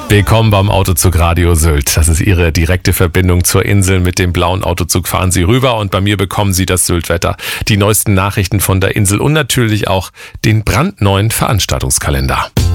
Willkommen beim Autozug Radio Sylt. Das ist Ihre direkte Verbindung zur Insel. Mit dem blauen Autozug fahren Sie rüber und bei mir bekommen Sie das Syltwetter, die neuesten Nachrichten von der Insel und natürlich auch den brandneuen Veranstaltungskalender.